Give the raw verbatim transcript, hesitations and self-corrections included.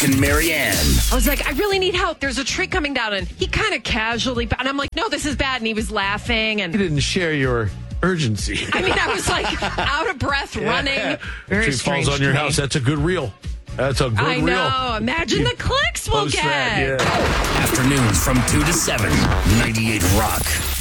and Marianne. I was like, I really need help. There's a tree coming down. And he kind of casually, and I'm like, no, this is bad. And he was laughing. And He didn't share your urgency. I mean, I was like out of breath running. Yeah. Very Tree strange falls on your to me. house. That's a good reel. That's a good I reel. know. Imagine the clicks we'll Post get. that, yeah. Afternoons from two to seven, ninety-eight Rock.